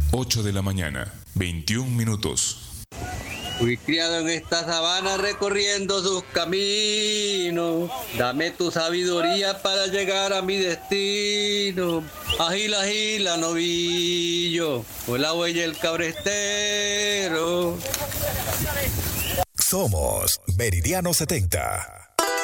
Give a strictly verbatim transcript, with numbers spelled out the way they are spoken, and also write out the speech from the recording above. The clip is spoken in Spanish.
ocho de la mañana, veintiún minutos. Fui criado en esta sabana recorriendo sus caminos. Dame tu sabiduría para llegar a mi destino. Agila, agila, novillo, con la huella el cabrestero. Somos Meridiano setenta.